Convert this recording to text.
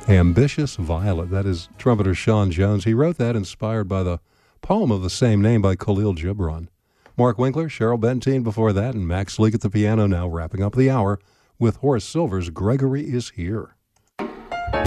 Ambitious Violet. That is trumpeter Sean Jones. He wrote that inspired by the poem of the same name by Khalil Gibran. Mark Winkler, Cheryl Benteen before that, and Max Leak at the piano now wrapping up the hour with Horace Silver's Gregory is Here.